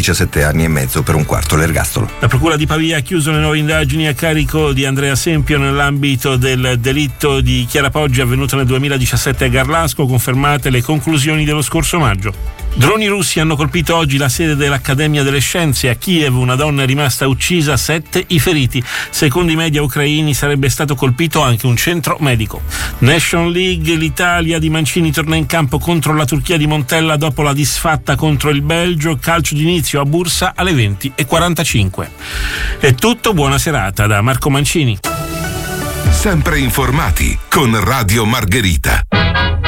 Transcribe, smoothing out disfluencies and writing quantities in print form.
17 anni e mezzo per un quarto l'ergastolo. La procura di Pavia ha chiuso le nuove indagini a carico di Andrea Sempio nell'ambito del delitto di Chiara Poggi avvenuto nel 2017 a Garlasco, confermate le conclusioni dello scorso maggio. Droni russi hanno colpito oggi la sede dell'Accademia delle Scienze a Kiev, una donna è rimasta uccisa, 7 i feriti. Secondo i media ucraini sarebbe stato colpito anche un centro medico. Nation League, l'Italia di Mancini torna in campo contro la Turchia di Montella dopo la disfatta contro il Belgio, calcio d'inizio a Bursa alle 20:45. È tutto, buona serata da Marco Mancini. Sempre informati con Radio Margherita.